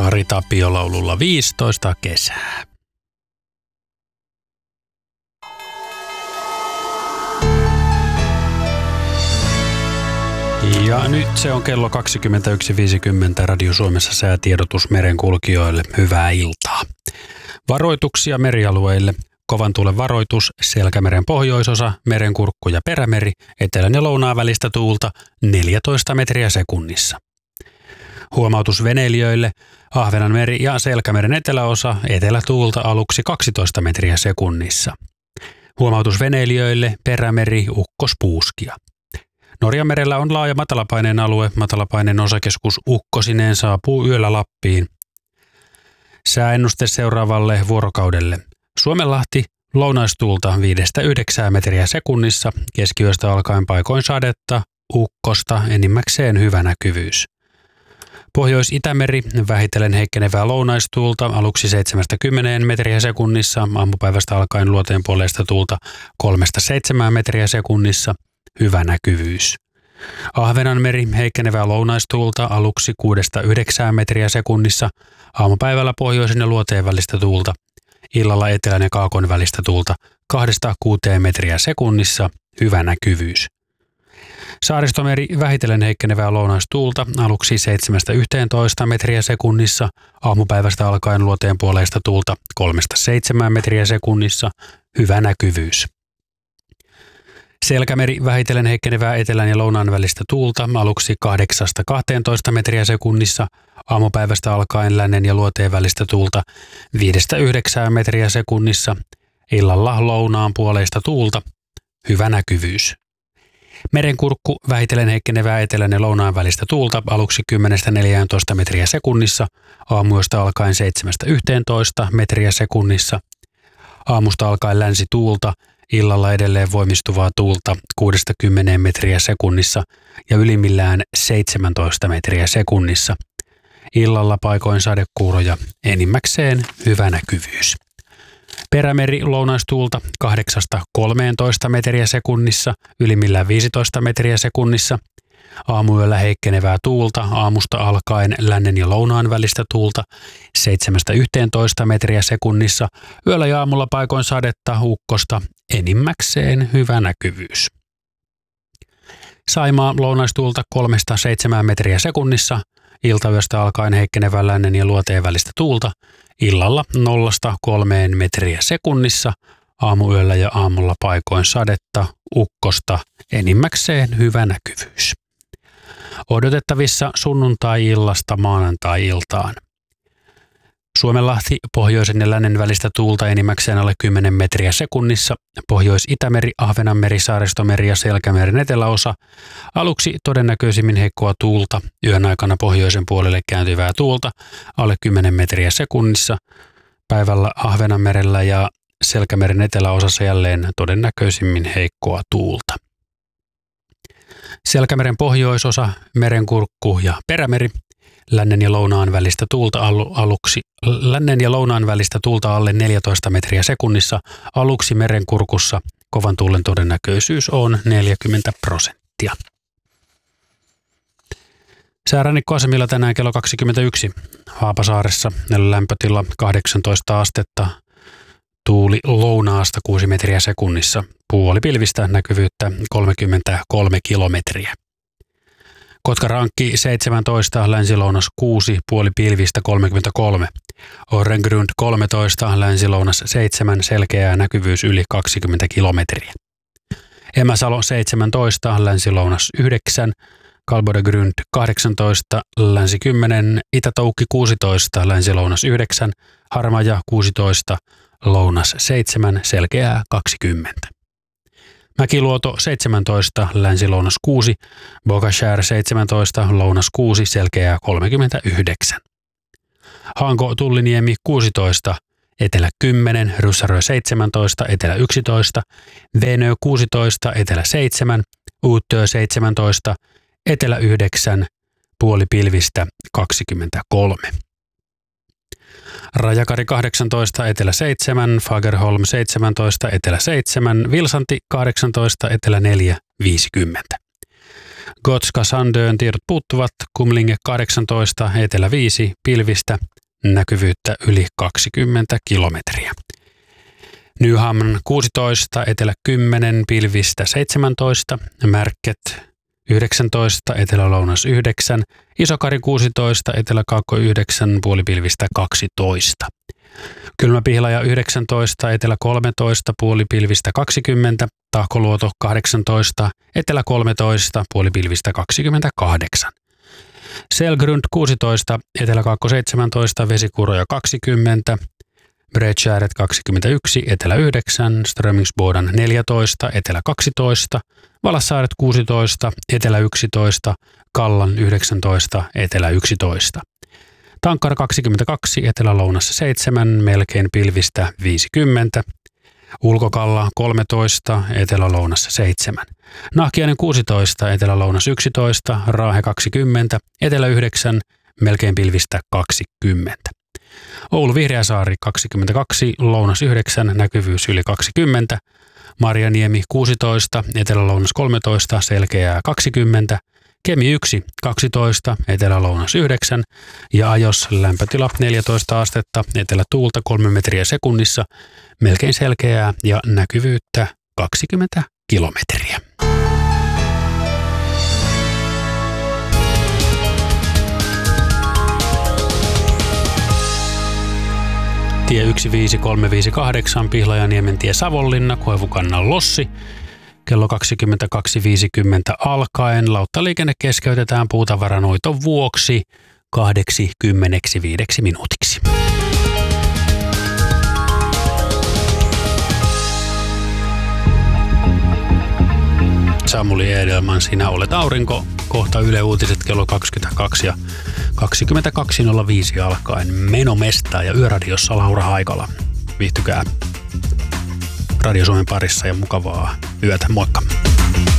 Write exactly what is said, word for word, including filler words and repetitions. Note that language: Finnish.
Kari Tapio-laululla viisitoista kesää. Ja nyt se on kello kaksikymmentäyksi viisikymmentä Radio Suomessa säätiedotus merenkulkijoille. Hyvää iltaa. Varoituksia merialueille. Kovan tuulen varoitus, Selkämeren pohjoisosa, Merenkurkku ja Perämeri, etelän ja lounaan välistä tuulta neljätoista metriä sekunnissa. Huomautus veneilijöille, Ahvenanmeri ja Selkämeren eteläosa, etelätuulta aluksi kaksitoista metriä sekunnissa. Huomautus veneilijöille, Perämeri, ukkospuuskia. Norjanmerellä on laaja matalapaineen alue, matalapaineen osakeskus Ukkosineen saapuu yöllä Lappiin. Sääennuste seuraavalle vuorokaudelle. Suomenlahti, lounaistuulta viidestä yhdeksään metriä sekunnissa, keskiyöstä alkaen paikoin sadetta, ukkosta, enimmäkseen hyvä näkyvyys. Pohjois-Itämeri, vähitellen heikkenevää lounaistuulta, aluksi seitsemästä kymmeneen metriä sekunnissa, aamupäivästä alkaen luoteen puoleista tuulta kolmesta seitsemään metriä sekunnissa, hyvä näkyvyys. Ahvenanmeri, heikkenevää lounaistuulta, aluksi kuudesta yhdeksään metriä sekunnissa, aamupäivällä pohjoisen ja luoteen välistä tuulta, illalla etelän ja kaakon välistä tuulta kahdesta kuuteen metriä sekunnissa, hyvä näkyvyys. Saaristomeri, vähitellen heikkenevää lounaistuulta, aluksi seitsemästä yhteentoista metriä sekunnissa, aamupäivästä alkaen luoteen puoleista tuulta kolmesta seitsemään metriä sekunnissa, hyvä näkyvyys. Selkämeri, vähitellen heikkenevää etelän ja lounaan välistä tuulta, aluksi kahdeksasta kahteentoista metriä sekunnissa, aamupäivästä alkaen lännen ja luoteen välistä tuulta viidestä yhdeksään metriä sekunnissa, illalla lounaan puoleista tuulta, hyvä näkyvyys. Merenkurkku, vähitellen heikkenevää etelän ja lounaan välistä tuulta, aluksi kymmenestä neljääntoista metriä sekunnissa, aamuyöstä alkaen seitsemästä yhteentoista metriä sekunnissa, aamusta alkaen länsituulta, illalla edelleen voimistuvaa tuulta kuudesta kymmeneen metriä sekunnissa ja ylimmillään seitsemäntoista metriä sekunnissa. Illalla paikoin sadekuuroja, enimmäkseen hyvä näkyvyys. Perämeri, lounaistuulta kahdeksasta kolmeentoista metriä sekunnissa, ylimmillään viisitoista metriä sekunnissa. Aamuyöllä heikkenevää tuulta, aamusta alkaen lännen ja lounaan välistä tuulta seitsemästä yhteentoista metriä sekunnissa, yöllä ja aamulla paikoin sadetta, ukkosta, enimmäkseen hyvä näkyvyys. Saimaa, lounaistuulta kolmesta seitsemään metriä sekunnissa, iltayöstä alkaen heikkenevää lännen ja luoteen välistä tuulta, illalla nollasta kolmeen metriä sekunnissa, aamuyöllä ja aamulla paikoin sadetta, ukkosta, enimmäkseen hyvä näkyvyys. Odotettavissa sunnuntai-illasta maanantai-iltaan. Suomenlahti, pohjoisen ja lännen välistä tuulta enimmäkseen alle kymmenen metriä sekunnissa, Pohjois-Itämeri, Ahvenanmeri, Saaristomeri ja Selkämeren eteläosa, aluksi todennäköisimmin heikkoa tuulta, yön aikana pohjoisen puolelle kääntyvää tuulta, alle kymmenen metriä sekunnissa, päivällä Ahvenanmerellä ja Selkämeren eteläosassa jälleen todennäköisimmin heikkoa tuulta. Selkämeren pohjoisosa, Merenkurkku ja Perämeri, lännen ja lounaan välistä tuulta aluksi, lännen ja lounaan välistä tuulta alle neljätoista metriä sekunnissa, aluksi Merenkurkussa kovan tuulen todennäköisyys on neljäkymmentä prosenttia. Säärannikkoasemilla tänään kello kaksikymmentäyksi, Haapasaaressa lämpötila kahdeksantoista astetta, tuuli lounaasta kuusi metriä sekunnissa, puolipilvistä näkyvyyttä kolmekymmentäkolme kilometriä. Kotkarankki seitsemäntoista, länsilounas kuusi, puolipilvistä kolmekymmentäkolme. Orrengrund kolmetoista, länsilounas seitsemän, selkeää näkyvyys yli kaksikymmentä kilometriä. Emäsalo seitsemäntoista, länsilounas yhdeksän, Kalbodegrund kahdeksantoista, länsi kymmenen, Itätoukki kuusitoista, länsilounas yhdeksän, Harmaja kuusitoista, lounas seitsemän, selkeää kaksikymmentä. Mäkiluoto seitsemäntoista, länsi-lounas kuusi, Bogashär seitsemäntoista, lounas kuusi, selkeää kolmekymmentäyhdeksän. Hanko Tulliniemi kuusitoista, etelä kymmenen, Ryssärö seitsemäntoista, etelä yksitoista, Venö kuusitoista, etelä seitsemän, Uutö seitsemäntoista, etelä yhdeksän, puolipilvistä kaksikymmentäkolme. Rajakari kahdeksantoista, etelä seitsemän, Fagerholm seitsemäntoista, etelä seitsemän, Vilsanti kahdeksantoista, etelä neljä, viisikymmentä. Gotska Sandön tiedot puuttuvat, Kumlinge kahdeksantoista, etelä viisi, pilvistä, näkyvyyttä yli kaksikymmentä kilometriä. Nyhamn kuusitoista, etelä kymmenen, pilvistä seitsemäntoista, Märket yhdeksäntoista, etelä-lounas yhdeksän, Isokari kuusitoista, etelä-kaakko yhdeksän, puolipilvistä kaksitoista. Kylmäpihlaja yhdeksäntoista, etelä kolmetoista, puolipilvistä kaksikymmentä, Tahkoluoto kahdeksantoista, etelä kolmetoista, puolipilvistä kaksikymmentäkahdeksan. Selgrund kuusitoista, etelä-kaakko seitsemäntoista, Vesikuroja kaksikymmentä, Bredtjäret kaksikymmentäyksi, etelä yhdeksän, Strömingsbodan neljätoista, etelä kaksitoista, Valassaaret kuusitoista, etelä yksitoista, Kallan yhdeksäntoista, etelä yksitoista. Tankkara kaksikymmentäkaksi, etelä-lounassa seitsemän, melkein pilvistä viisikymmentä. Ulkokalla kolmetoista, etelä-lounassa seitsemän. Nahkiainen kuusitoista, etelä-lounas yksitoista, Raahe kaksikymmentä, etelä yhdeksän, melkein pilvistä kaksikymmentä. Oulu Vihreäsaari kaksikymmentäkaksi, lounas yhdeksän, näkyvyys yli kaksikymmentä. Marjaniemi kuusitoista, etelä-lounas kolmetoista, selkeää kaksikymmentä. Kemi yksi, kaksitoista, etelä-lounas yhdeksän ja Ajos lämpötila neljätoista astetta, etelätuulta kolme metriä sekunnissa, melkein selkeää ja näkyvyyttä kaksikymmentä kilometriä. Tie yksi viisi kolme viisi kahdeksan, Pihlajaniemen tie Savonlinna, Koivukannan Lossi. Kello kaksikymmentäkaksi viisikymmentä alkaen lauttaliikenne keskeytetään puutavaranoiton vuoksi kaksikymmentäviisi minuutiksi. Samuli Edelman, sinä olet aurinko. Kohta Yle Uutiset kello kaksikymmentäkaksi ja kaksikymmentäkaksi nolla viisi alkaen Menomesta ja Yöradiossa Laura Haikala. Viihtykää Radio Suomen parissa ja mukavaa yötä. Moikka!